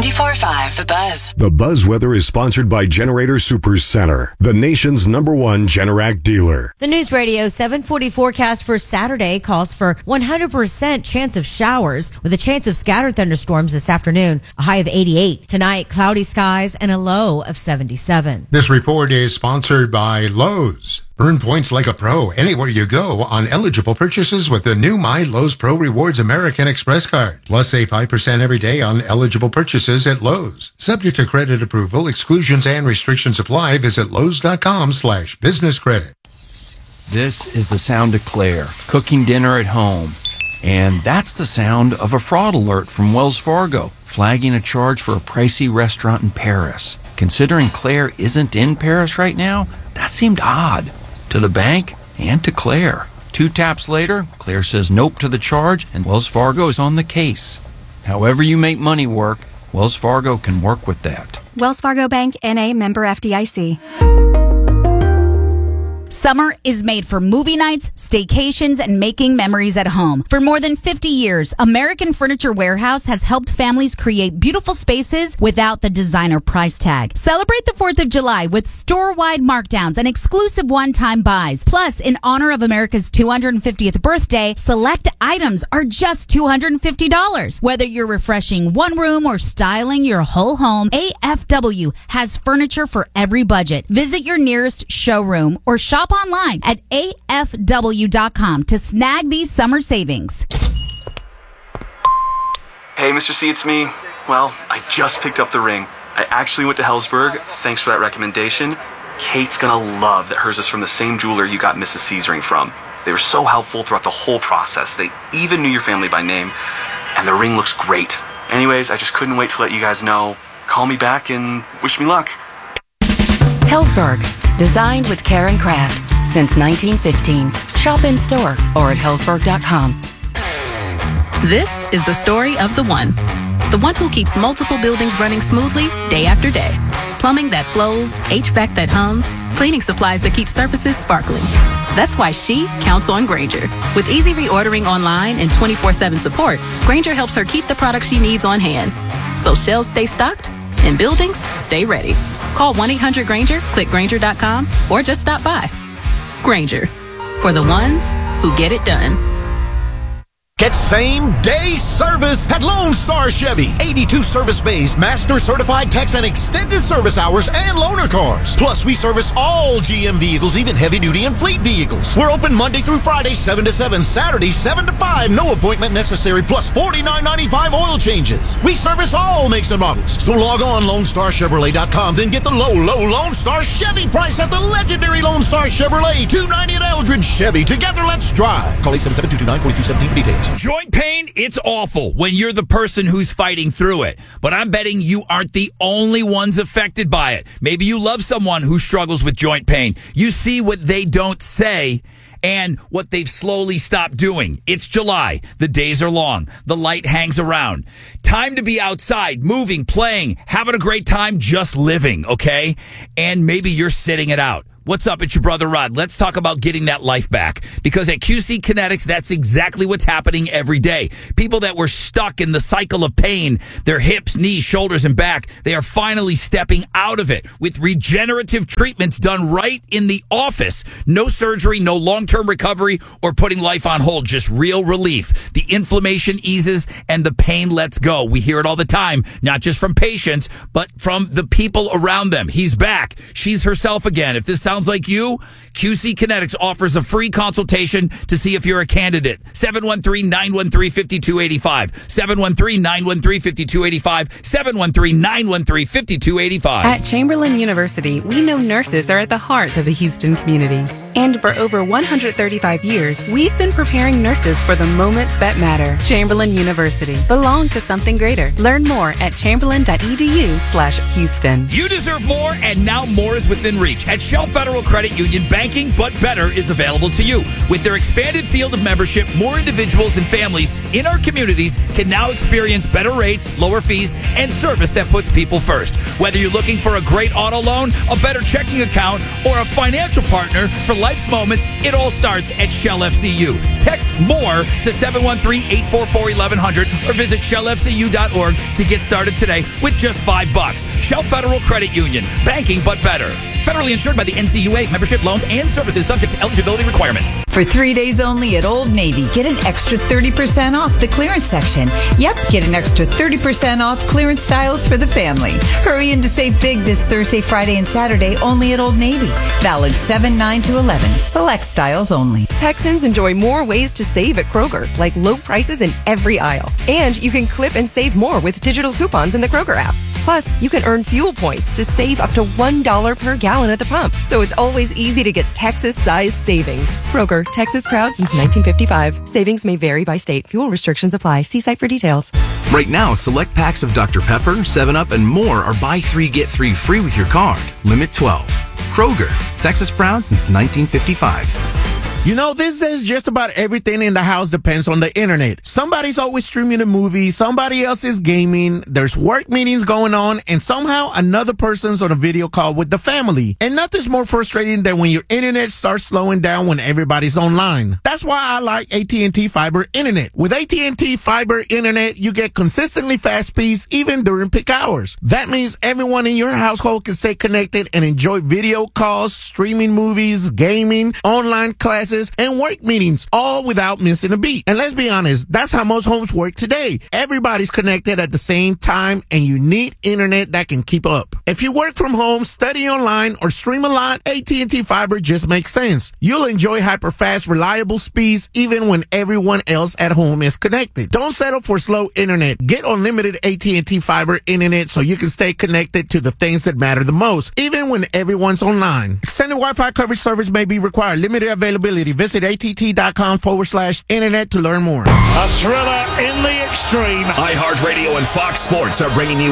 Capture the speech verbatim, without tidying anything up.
ninety-four point five The Buzz. The Buzz Weather is sponsored by Generator Super Center, the nation's number one Generac dealer. The News Radio seven forty forecast for Saturday calls for one hundred percent chance of showers with a chance of scattered thunderstorms this afternoon, a high of eighty-eight. Tonight, cloudy skies and a low of seventy-seven. This report is sponsored by Lowe's. Earn points like a pro anywhere you go on eligible purchases with the new My Lowe's Pro Rewards American Express card. Plus, save five percent every day on eligible purchases at Lowe's. Subject to credit approval, exclusions and restrictions apply. Visit Lowe's.com slash business credit. This is the sound of Claire cooking dinner at home. And that's the sound of a fraud alert from Wells Fargo, flagging a charge for a pricey restaurant in Paris. Considering Claire isn't in Paris right now, that seemed odd. To the bank and to Claire. Two taps later, Claire says nope to the charge, and Wells Fargo is on the case. However you make money work, Wells Fargo can work with that. Wells Fargo Bank, N A, member F D I C. Summer is made for movie nights, staycations, and making memories at home. For more than fifty years, American Furniture Warehouse has helped families create beautiful spaces without the designer price tag. Celebrate the fourth of July with store-wide markdowns and exclusive one-time buys. Plus, in honor of America's two hundred fiftieth birthday, select items are just two hundred fifty dollars. Whether you're refreshing one room or styling your whole home, A F W has furniture for every budget. Visit your nearest showroom or shop online at A F W dot com to snag these summer savings. Hey, Mister C, it's me. Well, I just picked up the ring. I actually went to Helzberg. Thanks for that recommendation. Kate's gonna love that hers is from the same jeweler you got Missus C's ring from. They were so helpful throughout the whole process. They even knew your family by name. And the ring looks great. Anyways, I just couldn't wait to let you guys know. Call me back and wish me luck. Helzberg. Designed with care and craft since nineteen fifteen. Shop in store or at Helzberg dot com. This is the story of the one. The one who keeps multiple buildings running smoothly day after day. Plumbing that flows, H V A C that hums, cleaning supplies that keep surfaces sparkling. That's why she counts on Grainger. With easy reordering online and twenty-four seven support, Grainger helps her keep the products she needs on hand. So shelves stay stocked and buildings stay ready. Call one eight hundred Grainger, click Grainger dot com, or just stop by. Grainger, for the ones who get it done. Get same-day service at Lone Star Chevy. eighty-two service bays, master certified techs, and extended service hours and loaner cars. Plus, we service all G M vehicles, even heavy-duty and fleet vehicles. We're open Monday through Friday, seven to seven, Saturday, seven to five. No appointment necessary, plus forty-nine ninety-five oil changes. We service all makes and models. So log on Lone Star Chevrolet dot com, then get the low, low Lone Star Chevy price at the legendary Lone Star Chevrolet. two ninety at Eldridge Chevy. Together, let's drive. Call eight seven seven, two two nine, four two one seven for details. Joint pain, it's awful when you're the person who's fighting through it. But I'm betting you aren't the only ones affected by it. Maybe you love someone who struggles with joint pain. You see what they don't say and what they've slowly stopped doing. It's July. The days are long. The light hangs around. Time to be outside, moving, playing, having a great time, just living, okay? And maybe you're sitting it out. What's up? It's your brother Rod. Let's talk about getting that life back. Because at Q C Kinetics, that's exactly what's happening every day. People that were stuck in the cycle of pain, their hips, knees, shoulders, and back, they are finally stepping out of it with regenerative treatments done right in the office. No surgery, no long-term recovery, or putting life on hold. Just real relief. The inflammation eases and the pain lets go. We hear it all the time, not just from patients, but from the people around them. He's back. She's herself again. If this sounds Sounds like you, Q C Kinetics offers a free consultation to see if you're a candidate. seven one three, nine one three, five two eight five. seven one three, nine one three, five two eight five. seven one three, nine one three, five two eight five. At Chamberlain University, we know nurses are at the heart of the Houston community. And for over one hundred thirty-five years, we've been preparing nurses for the moments that matter. Chamberlain University. Belong to something greater. Learn more at chamberlain dot e d u slash Houston. You deserve more, and now more is within reach. At Shell Foundation Federal Credit Union, banking but better is available to you. With their expanded field of membership, more individuals and families in our communities can now experience better rates, lower fees, and service that puts people first. Whether you're looking for a great auto loan, a better checking account, or a financial partner for life's moments, it all starts at Shell F C U. Text MORE to seven one three, eight four four, eleven hundred or visit shell f c u dot org to get started today with just five bucks. Shell Federal Credit Union, banking but better. Federally insured by the N C U A. Membership, loans, and services subject to eligibility requirements. For three days only at Old Navy, get an extra thirty percent off the clearance section. Yep, get an extra thirty percent off clearance styles for the family. Hurry in to save big this Thursday, Friday, and Saturday only at Old Navy. Valid seven nine to eleven. Select styles only. Texans enjoy more ways to save at Kroger, like low prices in every aisle. And you can clip and save more with digital coupons in the Kroger app. Plus, you can earn fuel points to save up to one dollar per gallon at the pump. So it's always easy to get Texas-sized savings. Kroger, Texas proud since nineteen fifty-five. Savings may vary by state. Fuel restrictions apply. See site for details. Right now, select packs of Doctor Pepper, seven up, and more are buy three, get three free with your card. Limit twelve. Kroger, Texas proud since nineteen fifty-five. You know, this is just about everything in the house depends on the internet. Somebody's always streaming a movie, somebody else is gaming, there's work meetings going on, and somehow another person's on a video call with the family. And nothing's more frustrating than when your internet starts slowing down when everybody's online. That's why I like A T and T Fiber Internet. With A T and T Fiber Internet, you get consistently fast speeds even during peak hours. That means everyone in your household can stay connected and enjoy video calls, streaming movies, gaming, online classes, and work meetings, all without missing a beat. And let's be honest, that's how most homes work today. Everybody's connected at the same time, and you need internet that can keep up. If you work from home, study online, or stream a lot, A T and T Fiber just makes sense. You'll enjoy hyper-fast, reliable speeds even when everyone else at home is connected. Don't settle for slow internet. Get unlimited A T and T Fiber Internet so you can stay connected to the things that matter the most, even when everyone's online. Extended Wi-Fi coverage service may be required. Limited availability. Visit att.com forward slash internet to learn more. A thriller in the extreme. iHeartRadio and Fox Sports are bringing you